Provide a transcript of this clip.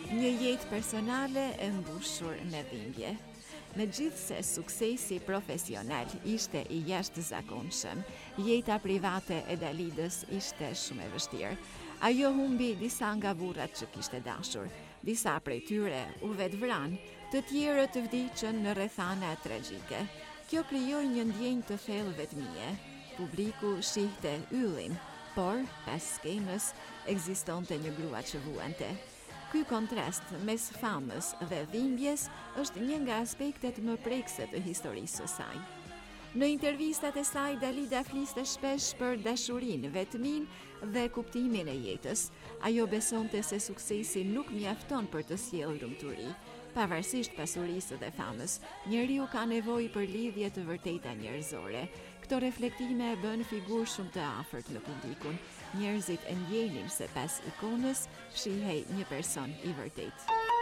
Një jetë personale e mbushur me dhimbje. Megjithse suksesi profesional ishte I jashtëzakonshëm, jeta private e Dalidës ishte shumë e vështirë. Ajo humbi disa nga burrat që kishte dashur. Disa prej tyre u vetvran, të tjerët vdiqën në rrethana tragjike. Kjo krijoi një ndjenjë të thellë vetmie. Publiku shihte yllin, por pas skenës ekzistonte një grua që vuante. Ky kontrast mes famës dhe dhimbjes është një nga aspektet më prekse të historisë së saj. Në intervistat e saj, Dalida fliste shpesh për dashurinë, vetminë dhe kuptimin e jetës. Ajo besonte se suksesi nuk mjafton për të sjellë lumturi. Pavarësisht pasurisë dhe famës, njeriu ka nevojë për lidhje të vërteta njerëzore. Këto reflektime e bën figurë shumë të afërt në publikun. Njerëzit e ndjenin se pas ikonës shihej një person I vërtetë.